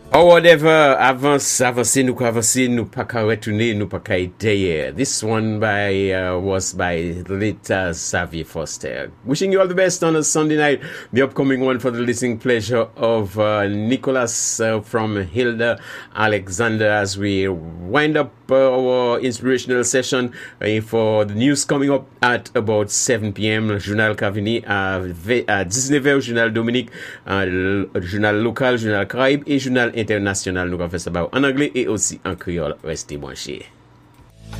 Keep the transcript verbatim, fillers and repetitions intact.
Or whatever, avance, avance, nous ka avance, nous pas ka retourner, nous pas ka derrière. This one by uh, was by late uh, Xavier Foster. Wishing you all the best on a Sunday night. The upcoming one for the listening pleasure of uh, Nicholas uh, from Hilda Alexander as we wind up uh, our inspirational session uh, for the news coming up at about seven p.m. Journal Cavini à, à dix-neuf heures, Journal Dominique, euh, Journal Local, Journal Caraïbe et Journal International. Nous allons faire ça en anglais et aussi en créole. Restez branchés.